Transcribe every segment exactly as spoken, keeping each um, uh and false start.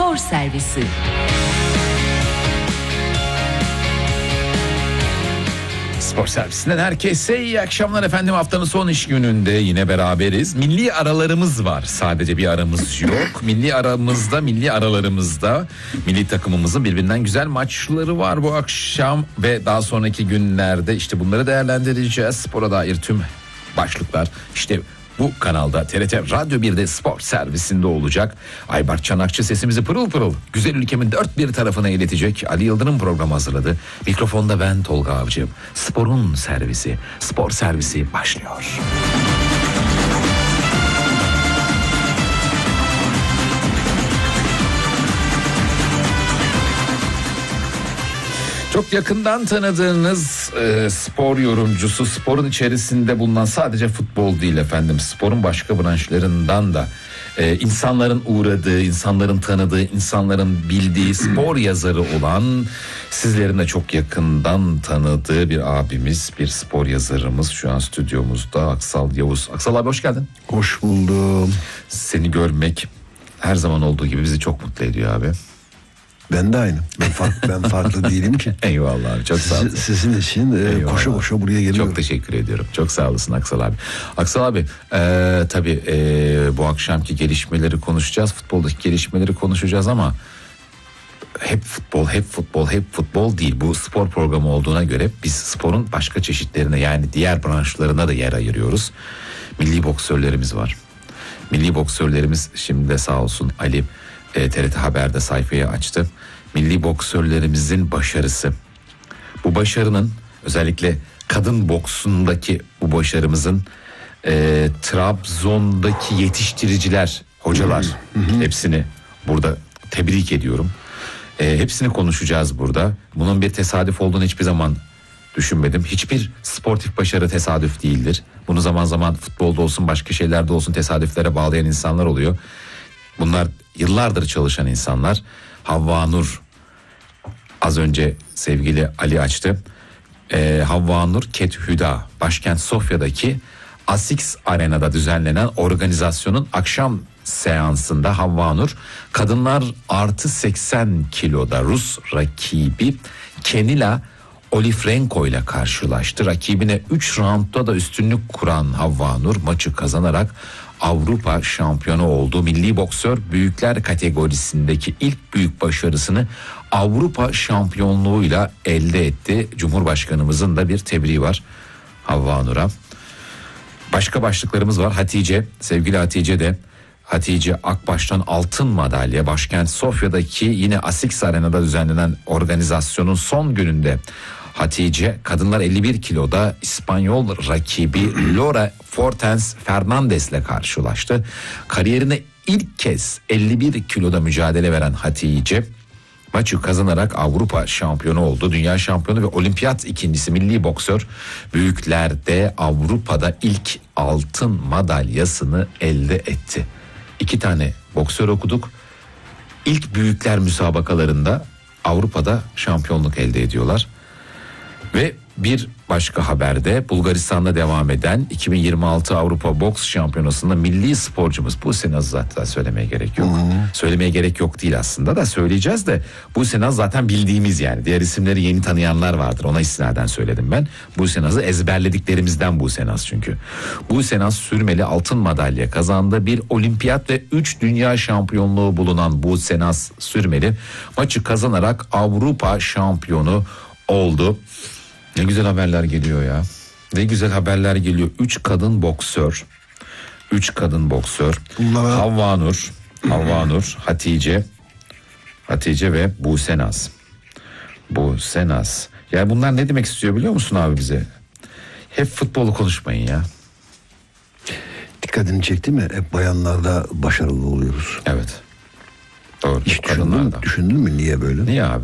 Spor Servisi. Spor Servisi'nden herkese iyi akşamlar efendim. Haftanın son iş gününde yine beraberiz. Milli aralarımız var. Sadece bir aramız yok. Milli aramızda, milli aralarımızda milli takımımızın birbirinden güzel maçları var bu akşam ve daha sonraki günlerde işte bunları değerlendireceğiz. Spora dair tüm başlıklar işte bu kanalda T R T Radyo bir'de Spor Servisi'nde olacak. Aybar Çanakçı sesimizi pırıl pırıl güzel ülkemin dört bir tarafına iletecek. Ali Yıldırım programı hazırladı. Mikrofonda ben Tolga Avcı. Sporun servisi, Spor Servisi başlıyor. Çok yakından tanıdığınız e, spor yorumcusu, sporun içerisinde bulunan sadece futbol değil efendim, sporun başka branşlarından da e, insanların uğradığı, insanların tanıdığı, insanların bildiği spor yazarı olan, sizlerin de çok yakından tanıdığı bir abimiz, bir spor yazarımız şu an stüdyomuzda, Aksal Yavuz. Aksal abi hoş geldin. Hoş buldum. Seni görmek her zaman olduğu gibi bizi çok mutlu ediyor abi. Ben de aynı. Ben farklı, ben farklı değilim ki. Eyvallah abi, çok sağ olasın. Sizin için e, koşa koşa buraya geliyorum. Çok teşekkür ediyorum. Çok sağ olasın Aksal abi. Aksal abi e, tabii e, bu akşamki gelişmeleri konuşacağız. Futboldaki gelişmeleri konuşacağız ama hep futbol, hep futbol, hep futbol değil. Bu spor programı olduğuna göre biz sporun başka çeşitlerine, yani diğer branşlarına da yer ayırıyoruz. Milli boksörlerimiz var. Milli boksörlerimiz şimdi de sağ olsun Ali e, T R T Haber'de sayfayı açtı. Milli boksörlerimizin başarısı. Bu başarının, özellikle kadın boksundaki bu başarımızın e, Trabzon'daki yetiştiriciler, hocalar, hı hı. hepsini burada tebrik ediyorum. E, hepsini konuşacağız burada. Bunun bir tesadüf olduğunu hiçbir zaman düşünmedim. Hiçbir sportif başarı tesadüf değildir. Bunu zaman zaman futbolda olsun, başka şeylerde olsun tesadüflere bağlayan insanlar oluyor. Bunlar yıllardır çalışan insanlar. Havva Nur, az önce sevgili Ali açtı. Ee, Havva Nur Kethüda, başkent Sofya'daki Asics Arena'da düzenlenen organizasyonun akşam seansında Havva Nur kadınlar artı seksen kiloda Rus rakibi Kenila Olifrenko ile karşılaştı. Rakibine üç roundda da üstünlük kuran Havva Nur maçı kazanarak Avrupa şampiyonu oldu. Milli boksör büyükler kategorisindeki ilk büyük başarısını Avrupa şampiyonluğuyla elde etti. Cumhurbaşkanımızın da bir tebriği var Havva Nur'a. Başka başlıklarımız var. Hatice, sevgili Hatice de Hatice Akbaş'tan altın madalya, başkent Sofya'daki yine Asics Arena'da düzenlenen organizasyonun son gününde Hatice kadınlar elli bir kiloda İspanyol rakibi Laura Fortens Fernandez ile karşılaştı. Kariyerine ilk kez elli bir kiloda mücadele veren Hatice maçı kazanarak Avrupa şampiyonu oldu. Dünya şampiyonu ve olimpiyat ikincisi milli boksör büyüklerde Avrupa'da ilk altın madalyasını elde etti. İki tane boksör okuduk. İlk büyükler müsabakalarında Avrupa'da şampiyonluk elde ediyorlar. Ve bir başka haberde Bulgaristan'da devam eden iki bin yirmi altı Avrupa Boks Şampiyonası'nda milli sporcumuz Buse Naz, zaten söylemeye gerek yok. Hmm. Söylemeye gerek yok değil aslında da söyleyeceğiz de Buse Naz zaten bildiğimiz, yani diğer isimleri yeni tanıyanlar vardır. Ona istinaden söyledim ben. Buse Naz'ı ezberlediklerimizden Buse Naz çünkü. Buse Naz sürmeli altın madalya kazandı. Bir olimpiyat ve üç dünya şampiyonluğu bulunan Buse Naz sürmeli maçı kazanarak Avrupa şampiyonu oldu. Ne güzel haberler geliyor ya. Ne güzel haberler geliyor. Üç kadın boksör. Üç kadın boksör. Bunlara... Havva Nur, Havva Nur, Hatice, Hatice ve Buse Naz. Buse Naz. Yani bunlar ne demek istiyor biliyor musun abi bize? Hep futbolu konuşmayın ya. Dikkatini çekti mi? Hep bayanlarda başarılı oluyoruz. Evet. Doğru. Hiç düşündün, düşündün mü niye böyle? Niye abi?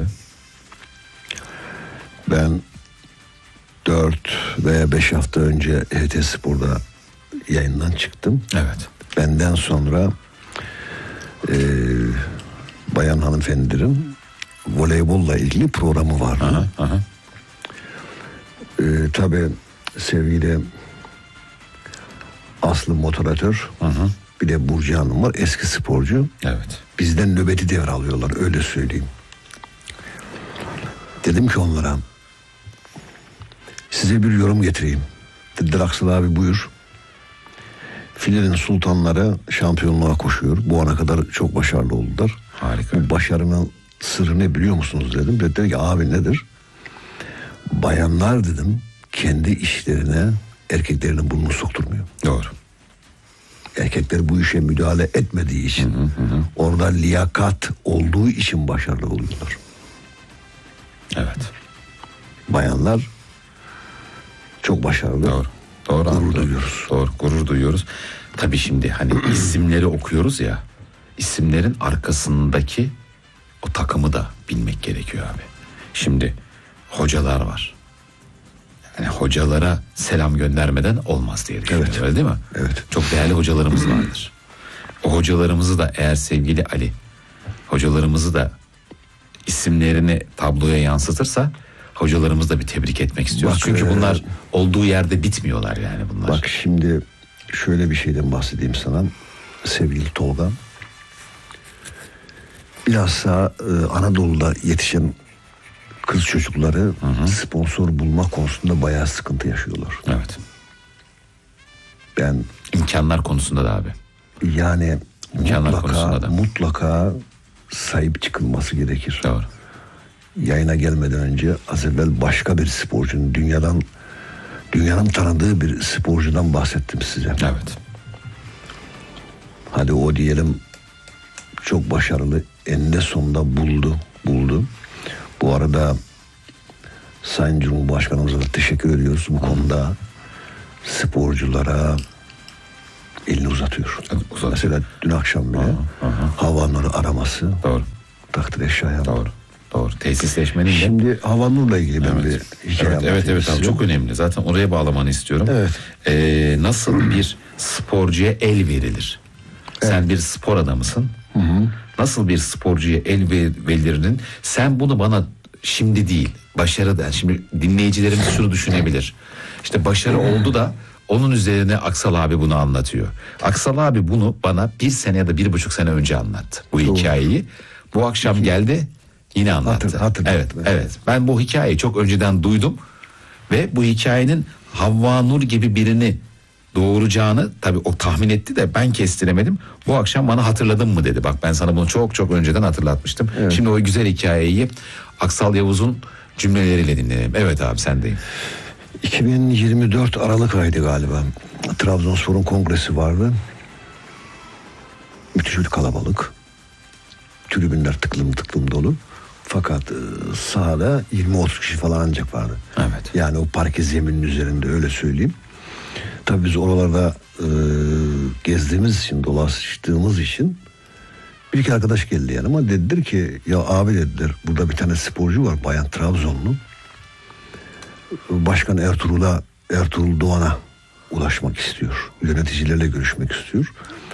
Ben dört veya beş hafta önce H T Spor'da yayından çıktım. Evet. Benden sonra e, bayan hanımefendilerin voleybolla ilgili programı vardı. Aha, aha. E, tabii sevgili Aslı moderatör, hı hı. Bir de Burcu Hanım var, eski sporcu. Evet. bizden nöbeti devralıyorlar, öyle söyleyeyim. Dedim ki onlara, size bir yorum getireyim. Dediler Aksel abi buyur. Filenin sultanları şampiyonluğa koşuyor. Bu ana kadar çok başarılı oldular. Harika. Bu başarının sırrı ne biliyor musunuz dedim. Dediler ki abi nedir? Bayanlar dedim kendi işlerine erkeklerinin burnunu sokturmuyor. Doğru. Erkekler bu işe müdahale etmediği için, hı hı hı. orada liyakat olduğu için başarılı oluyorlar. Evet. Bayanlar çok başarılı. Doğru. Doğru. Gurur anladım. duyuyoruz. Doğru. Gurur duyuyoruz. Tabii şimdi hani isimleri okuyoruz ya. İsimlerin arkasındaki o takımı da bilmek gerekiyor abi. Şimdi hocalar var. Yani hocalara selam göndermeden olmaz diye düşünüyorum. Evet. Öyle değil mi? Evet. Çok değerli hocalarımız vardır. O hocalarımızı da eğer sevgili Ali hocalarımızı da isimlerini tabloya yansıtırsa hocalarımızı da bir tebrik etmek istiyoruz. Bak, Çünkü e, bunlar olduğu yerde bitmiyorlar yani bunlar. Bak şimdi şöyle bir şeyden bahsedeyim sana sevgili Tolga. Bilhassa e, Anadolu'da yetişen kız çocukları hı hı. sponsor bulma konusunda bayağı sıkıntı yaşıyorlar. Evet. Ben imkanlar konusunda da abi. Yani İmkanlar mutlaka da. mutlaka sahip çıkılması gerekir. Doğru. Yayına gelmeden önce az evvel başka bir sporcunun dünyadan dünyanın tanıdığı bir sporcudan bahsettim size. Evet. Hadi o diyelim çok başarılı, eninde sonunda buldu, buldu. Bu arada Sayın Cumhurbaşkanımıza da teşekkür ediyoruz bu konuda. Sporculara elini uzatıyor. Uzatıyor. Mesela dün akşam bile aha, aha. Havanur'u araması doğru. takdir şayan. Doğru. Doğru. Tesisleşmenin de. Şimdi Havanur'la ilgili ben evet. bir hikaye Evet evet, evet abi, çok önemli. Zaten oraya bağlamanı istiyorum. Evet. Ee, nasıl bir sporcuya el verilir? Evet. Sen bir spor adamısın. Hı hı. Nasıl bir sporcuya el verilirinin sen bunu bana şimdi değil başarı da şimdi dinleyicilerimiz şunu düşünebilir. İşte başarı oldu da onun üzerine Aksal abi bunu anlatıyor. Aksal abi bunu bana bir sene ya da bir buçuk sene önce anlattı. Bu Doğru. hikayeyi. Bu akşam geldi yine anlattı. Hatır, hatır, evet, evet, evet. Ben bu hikayeyi çok önceden duydum ve bu hikayenin Havva Nur gibi birini doğuracağını tabii o tahmin etti de ben kestiremedim. Bu akşam bana hatırladın mı dedi. Bak ben sana bunu çok çok önceden hatırlatmıştım. Evet. Şimdi o güzel hikayeyi Aksal Yavuz'un cümleleriyle dinleyelim. Evet abi sendeyim. iki bin yirmi dört Aralık ayıydı galiba. Trabzonspor'un kongresi vardı. Müthiş bir kalabalık. Tribünler tıklım tıklım dolu. Fakat sahada yirmi otuz kişi falan ancak vardı. Evet. Yani o parke zeminin üzerinde öyle söyleyeyim. Tabii biz oralarda e, gezdiğimiz için, dolaştığımız için bir iki arkadaş geldi yanıma. Dediler ki ya abi dediler burada bir tane sporcu var bayan Trabzonlu. Başkan Ertuğrul'a, Ertuğrul Doğan'a ulaşmak istiyor. Yöneticilerle görüşmek istiyor.